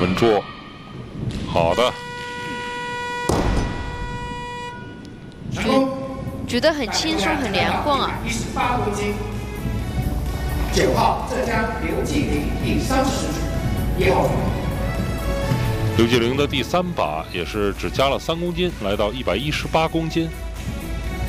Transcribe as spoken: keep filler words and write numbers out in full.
稳住，好的。 举举得很轻松，很连贯啊。 一十八公斤。九号浙江刘继林第三十组，一号组。 刘继玲的第三把也是只加了三公斤，来到一百一十八公斤。